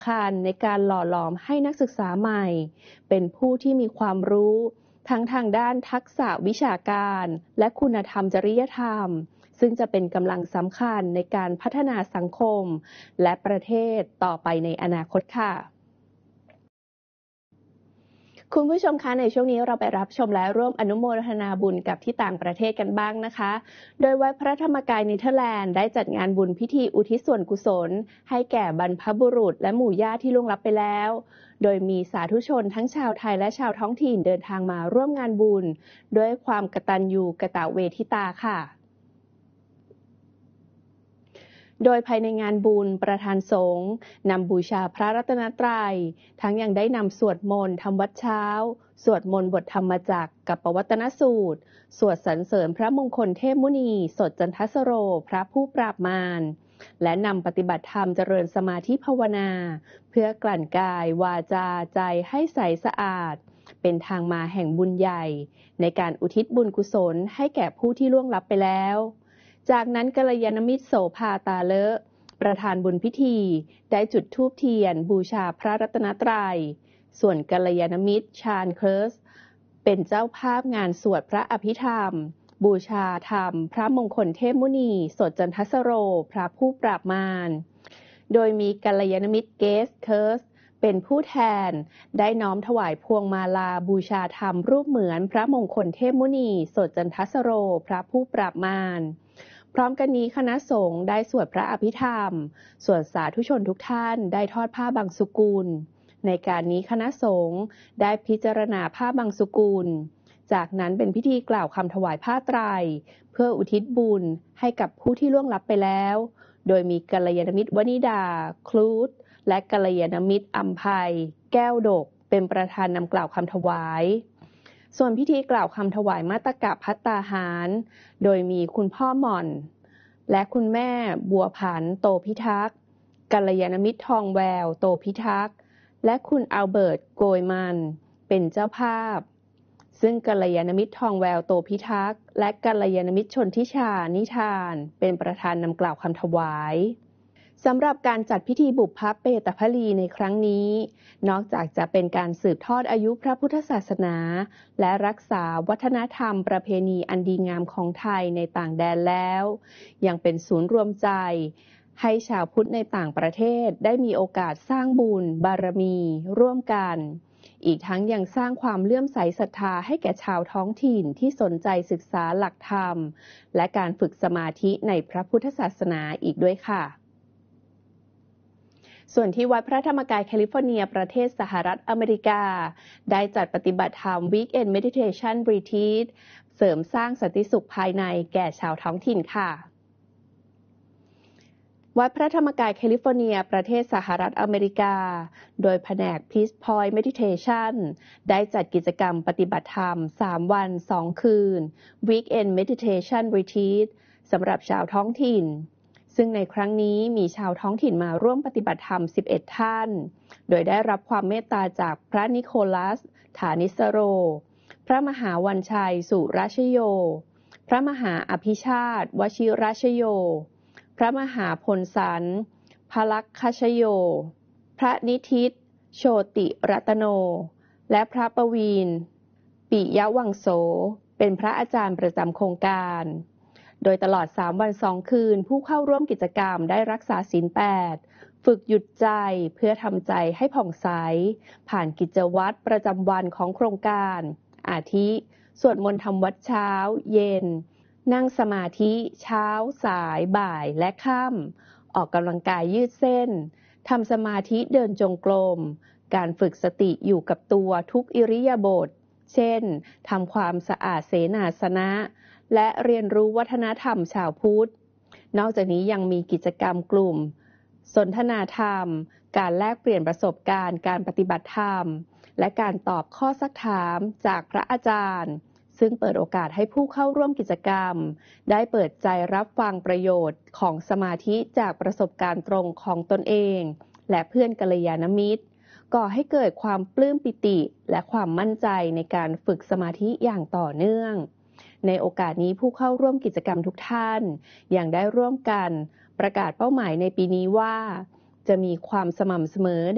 คัญในการหล่อหลอมให้นักศึกษาใหม่เป็นผู้ที่มีความรู้ทั้งทางด้านทักษะวิชาการและคุณธรรมจริยธรรมซึ่งจะเป็นกำลังสำคัญในการพัฒนาสังคมและประเทศต่อไปในอนาคตค่ะคุณผู้ชมคะในช่วงนี้เราไปรับชมและร่วมอนุโมทนาบุญกับที่ต่างประเทศกันบ้างนะคะโดยวัดพระธรรมกายเนเธอร์แลนด์ได้จัดงานบุญพิธีอุทิศส่วนกุศลให้แก่บรรพบุรุษและหมู่ญาติที่ล่วงลับไปแล้วโดยมีสาธุชนทั้งชาวไทยและชาวท้องถิ่นเดินทางมาร่วมงานบุญด้วยความกตัญญูกตเวทิตาค่ะโดยภายในงานบุญประธานสงฆ์นำบูชาพระรัตนตรัยทั้งยังได้นำสวดมนต์ทำวัดเช้าสวดมนต์บทธรรมจักรกับปวัตนสูตรสวดสรรเสริญพระมงคลเทพมุนีสดจันทสโรพระผู้ปราบมารและนำปฏิบัติธรรมเจริญสมาธิภาวนาเพื่อกลั่นกายวาจาใจให้ใสสะอาดเป็นทางมาแห่งบุญใหญ่ในการอุทิศบุญกุศลให้แก่ผู้ที่ล่วงลับไปแล้วจากนั้นกัลยาณมิตรโสภาตาเลอะประธานบุญพิธีได้จุดธูปเทียนบูชาพระรัตนตรัยส่วนกัลยาณมิตรชาญเคิร์สเป็นเจ้าภาพงานสวดพระอภิธรรมบูชาธรรมพระมงคลเทพมุนีสดจันทสโรพระผู้ปราบมารโดยมีกัลยาณมิตรเกสเคิร์สเป็นผู้แทนได้น้อมถวายพวงมาลาบูชาธรรมรูปเหมือนพระมงคลเทพมุนีสดจันทสโรพระผู้ปราบมารพร้อมกันนี้คณะสงฆ์ได้สวดพระอภิธรรมส่วนสาธุชนทุกท่านได้ทอดผ้าบังสุกุลในการนี้คณะสงฆ์ได้พิจารณาผ้าบังสุกุลจากนั้นเป็นพิธีกล่าวคำถวายผ้าไตรเพื่ออุทิศบุญให้กับผู้ที่ล่วงลับไปแล้วโดยมีกัลยาณมิตรวนิดาคลูดและกัลยาณมิตรอัมภัยแก้วดกเป็นประธานนำกล่าวคำถวายส่วนพิธีกล่าวคำถวายมาตกะภัตตาหารโดยมีคุณพ่อหม่อนและคุณแม่บัวผันโตพิทักษ์กัลยาณมิตรทองแววโตพิทักษ์และคุณอัลเบิร์ตโกยมันเป็นเจ้าภาพซึ่งกัลยาณมิตรทองแววโตพิทักษ์และกัลยาณมิตรชนทิชานิทานเป็นประธานนำกล่าวคำถวายสำหรับการจัดพิธีบุพเปตพลีในครั้งนี้นอกจากจะเป็นการสืบทอดอายุพระพุทธศาสนาและรักษาวัฒนธรรมประเพณีอันดีงามของไทยในต่างแดนแล้วยังเป็นศูนย์รวมใจให้ชาวพุทธในต่างประเทศได้มีโอกาสสร้างบุญบารมีร่วมกันอีกทั้งยังสร้างความเลื่อมใสศรัทธาให้แก่ชาวท้องถิ่นที่สนใจศึกษาหลักธรรมและการฝึกสมาธิในพระพุทธศาสนาอีกด้วยค่ะส่วนที่วัดพระธรรมกายแคลิฟอร์เนียประเทศสหรัฐอเมริกาได้จัดปฏิบัติธรรม Weekend Meditation Retreat เสริมสร้างสันติสุขภายในแก่ชาวท้องถิ่นค่ะวัดพระธรรมกายแคลิฟอร์เนียประเทศสหรัฐอเมริกาโดยแผนก Peace Point Meditation ได้จัดกิจกรรมปฏิบัติธรรม3วัน2คืน Weekend Meditation Retreat สำหรับชาวท้องถิ่นซึ่งในครั้งนี้มีชาวท้องถิ่นมาร่วมปฏิบัติธรรม11ท่านโดยได้รับความเมตตาจากพระนิโคลัสฐานิสโรพระมหาวันชัยสุราชโยพระมหาอภิชาติวชิราชโยพระมหาพลสันพลักคชโยพระนิทิตโชติรัตโนและพระประวีณปิยวังโสเป็นพระอาจารย์ประจำโครงการโดยตลอด3วัน2คืนผู้เข้าร่วมกิจกรรมได้รักษาศีล8ฝึกหยุดใจเพื่อทำใจให้ผ่องใสผ่านกิจวัตรประจำวันของโครงการอาทิสวดมนต์ทำวัดเช้าเย็นนั่งสมาธิเช้าสายบ่ายและค่ำออกกำลังกายยืดเส้นทำสมาธิเดินจงกรมการฝึกสติอยู่กับตัวทุกอิริยาบถเช่นทำความสะอาดเสนาสนะและเรียนรู้วัฒนธรรมชาวพุทธนอกจากนี้ยังมีกิจกรรมกลุ่มสนทนาธรรมการแลกเปลี่ยนประสบการณ์การปฏิบัติธรรมและการตอบข้อซักถามจากพระอาจารย์ซึ่งเปิดโอกาสให้ผู้เข้าร่วมกิจกรรมได้เปิดใจรับฟังประโยชน์ของสมาธิจากประสบการณ์ตรงของตนเองและเพื่อนกัลยาณมิตรก่อให้เกิดความปลื้มปิติและความมั่นใจในการฝึกสมาธิอย่างต่อเนื่องในโอกาสนี้ผู้เข้าร่วมกิจกรรมทุกท่านยังได้ร่วมกันประกาศเป้าหมายในปีนี้ว่าจะมีความสม่ำเสมอ